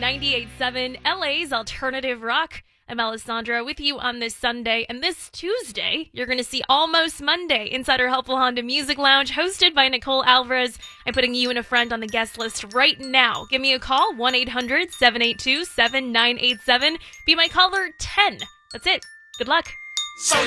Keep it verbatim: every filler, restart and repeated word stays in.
ninety-eight point seven, L A's Alternative Rock. I'm Alessandra with you on this Sunday, and this Tuesday, you're going to see Almost Monday inside our Helpful Honda Music Lounge, hosted by Nicole Alvarez. I'm putting you and a friend on the guest list right now. Give me a call, one eight hundred, seven eight two, seven nine eight seven. Be my caller ten. That's it. Good luck. So